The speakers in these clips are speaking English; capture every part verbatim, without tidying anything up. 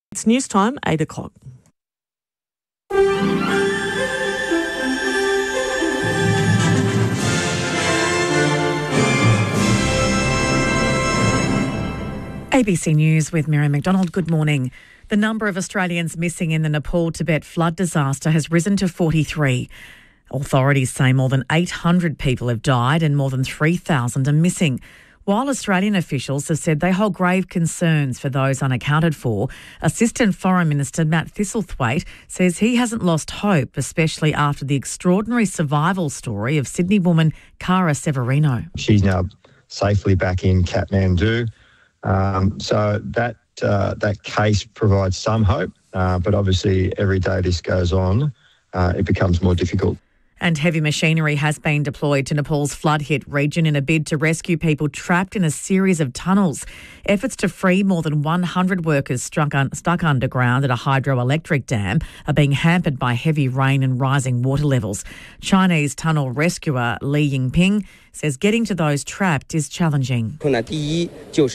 It's news time, eight o'clock. A B C News with Miriam McDonald. Good morning. The number of Australians missing in the Nepal-Tibet flood disaster has risen to forty-three. Authorities say more than eight hundred people have died and more than three thousand are missing. While Australian officials have said they hold grave concerns for those unaccounted for, Assistant Foreign Minister Matt Thistlethwaite says he hasn't lost hope, especially after the extraordinary survival story of Sydney woman Cara Severino. She's now safely back in Kathmandu. Um, so that uh, that case provides some hope, uh, but obviously every day this goes on, uh, it becomes more difficult. And heavy machinery has been deployed to Nepal's flood-hit region in a bid to rescue people trapped in a series of tunnels. Efforts to free more than one hundred workers stuck, un- stuck underground at a hydroelectric dam are being hampered by heavy rain and rising water levels. Chinese tunnel rescuer Li Yingping says getting to those trapped is challenging. The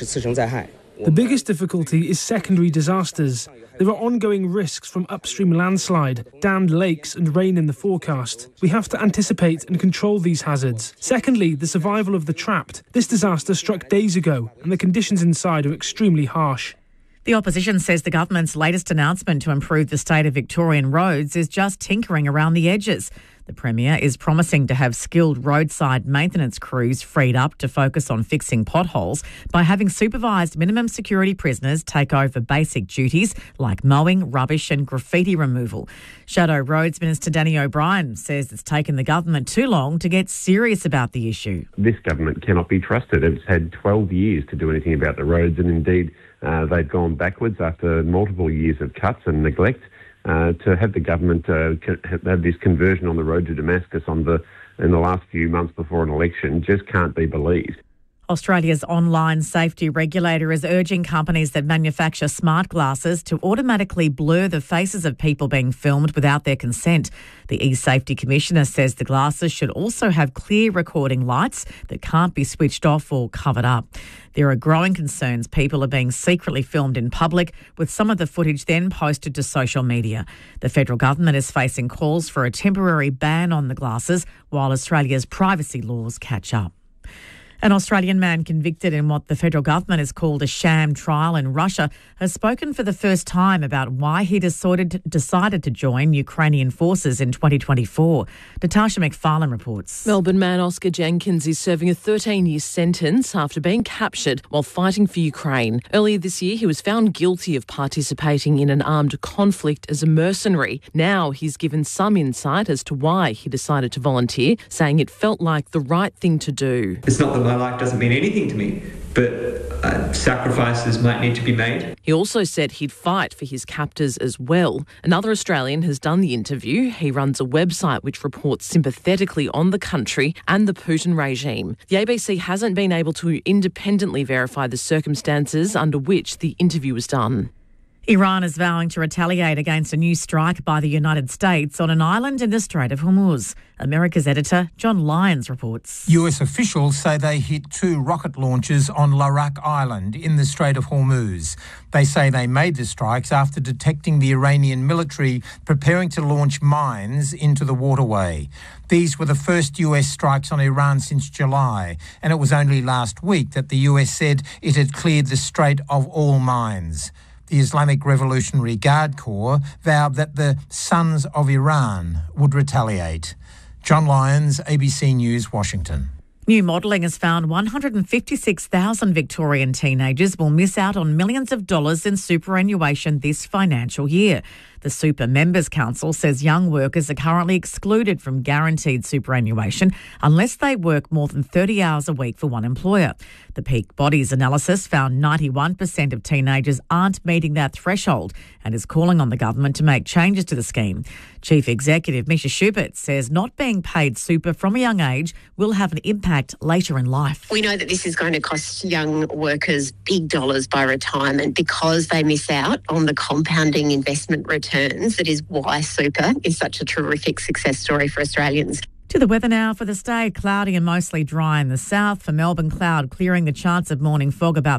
biggest difficulty is secondary disasters. There are ongoing risks from upstream landslide, dammed lakes and rain in the forecast. We have to anticipate and control these hazards. Secondly, the survival of the trapped. This disaster struck days ago and the conditions inside are extremely harsh. The opposition says the government's latest announcement to improve the state of Victorian roads is just tinkering around the edges. The Premier is promising to have skilled roadside maintenance crews freed up to focus on fixing potholes by having supervised minimum security prisoners take over basic duties like mowing, rubbish and graffiti removal. Shadow Roads Minister Danny O'Brien says it's taken the government too long to get serious about the issue. This government cannot be trusted. It's had twelve years to do anything about the roads, and indeed uh, they've gone backwards after multiple years of cuts and neglect. Uh, to have the government uh, have this conversion on the road to Damascus on the in the last few months before an election just can't be believed. Australia's online safety regulator is urging companies that manufacture smart glasses to automatically blur the faces of people being filmed without their consent. The eSafety Commissioner says the glasses should also have clear recording lights that can't be switched off or covered up. There are growing concerns people are being secretly filmed in public, with some of the footage then posted to social media. The federal government is facing calls for a temporary ban on the glasses while Australia's privacy laws catch up. An Australian man convicted in what the federal government has called a sham trial in Russia has spoken for the first time about why he decided, decided to join Ukrainian forces in twenty twenty-four. Natasha McFarlane reports. Melbourne man Oscar Jenkins is serving a thirteen-year sentence after being captured while fighting for Ukraine. Earlier this year, he was found guilty of participating in an armed conflict as a mercenary. Now he's given some insight as to why he decided to volunteer, saying it felt like the right thing to do. It's not that my life doesn't mean anything to me, but uh, sacrifices might need to be made. He also said he'd fight for his captors as well. Another Australian has done the interview. He runs a website which reports sympathetically on the country and the Putin regime. The A B C hasn't been able to independently verify the circumstances under which the interview was done. Iran is vowing to retaliate against a new strike by the United States on an island in the Strait of Hormuz. America's editor John Lyons reports. U S officials say they hit two rocket launches on Larak Island in the Strait of Hormuz. They say they made the strikes after detecting the Iranian military preparing to launch mines into the waterway. These were the first U S strikes on Iran since July, and it was only last week that the U S said it had cleared the strait of all mines. The Islamic Revolutionary Guard Corps vowed that the Sons of Iran would retaliate. John Lyons, A B C News, Washington. New modelling has found one hundred fifty-six thousand Victorian teenagers will miss out on millions of dollars in superannuation this financial year. The Super Members Council says young workers are currently excluded from guaranteed superannuation unless they work more than thirty hours a week for one employer. The Peak Bodies analysis found ninety-one percent of teenagers aren't meeting that threshold and is calling on the government to make changes to the scheme. Chief Executive Misha Schubert says not being paid super from a young age will have an impact later in life. We know that this is going to cost young workers big dollars by retirement because they miss out on the compounding investment returns. That is why super is such a terrific success story for Australians. To the weather now for the state. Cloudy and mostly dry in the south. For Melbourne, cloud clearing, the chance of morning fog about